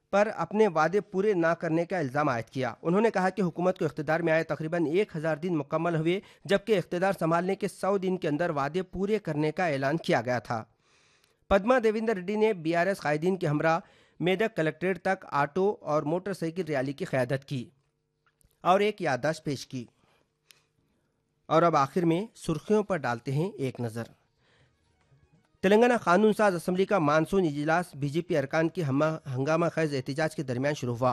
पर अपने वादे पूरे ना करने का इल्ज़ाम आयद किया। उन्होंने कहा कि हुकूमत को इख्तिदार में आए तकरीबन 1000 दिन मुकम्मल हुए, जबकि इख्तिदार संभालने के 100 दिन के अंदर वादे पूरे करने का ऐलान किया गया था। पद्मा देवेंद्र रेड्डी ने बीआरएस कायदीन के हमरा मेदक कलेक्ट्रेट तक ऑटो और मोटरसाइकिल रैली की क़यादत की और एक याददाश्त पेश की। और अब आखिर में सुर्खियों पर डालते हैं एक नज़र। तेलंगाना कानून साज असम्बली का मानसून इजलास बीजेपी अरकान की हंगामा खेज एहतजाज के दरमियान शुरू हुआ।